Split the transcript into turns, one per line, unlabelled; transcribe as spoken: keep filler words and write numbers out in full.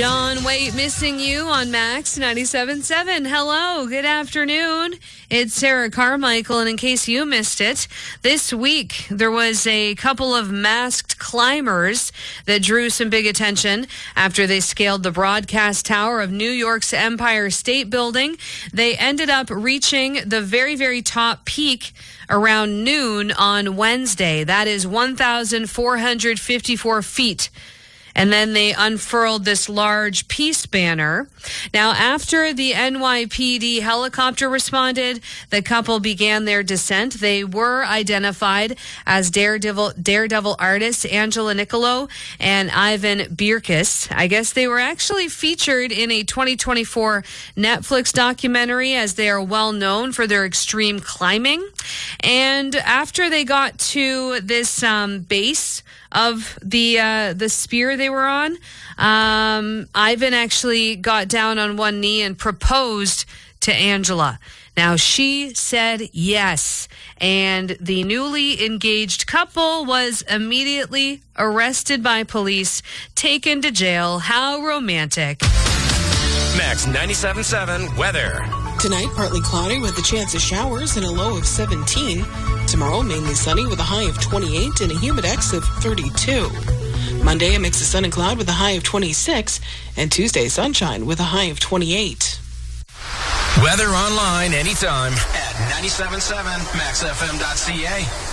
John Waite missing you on Max ninety-seven point seven. Hello, good afternoon. It's Sarah Carmichael, and in case you missed it, this week there was a couple of masked climbers that drew some big attention after they scaled the broadcast tower of New York's Empire State Building. They ended up reaching the very, very top peak around noon on Wednesday. That is one thousand four hundred fifty-four feet. And then they unfurled this large peace banner. Now, after the N Y P D helicopter responded, the couple began their descent. They were identified as Daredevil, Daredevil artists Angela Nicolo and Ivan Birkis. I guess they were actually featured in a twenty twenty-four Netflix documentary, as they are well known for their extreme climbing. And after they got to this um, base of the uh, the spear they were on, um, Ivan actually got down on one knee and proposed to Angela. Now, she said yes, and the newly engaged couple was immediately arrested by police, taken to jail. How romantic.
Max ninety-seven point seven weather.
Tonight, partly cloudy with a chance of showers and a low of seventeen. Tomorrow, mainly sunny with a high of twenty-eight and a humidex of thirty-two. Monday, a mix of sun and cloud with a high of twenty-six. And Tuesday, sunshine with a high of twenty-eight.
Weather online anytime at ninety-seven point seven max f m dot c a.